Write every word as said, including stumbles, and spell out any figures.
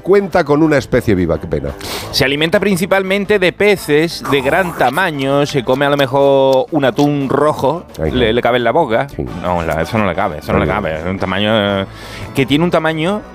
cuenta con una especie viva. Qué pena. Se alimenta principalmente de peces de gran tamaño. Se come a lo mejor un atún rojo. Ay, le, no. le cabe en la boca. Sí. No, la- eso no le cabe. Eso no Ay, le no. cabe. Es un tamaño eh, que tiene un tamaño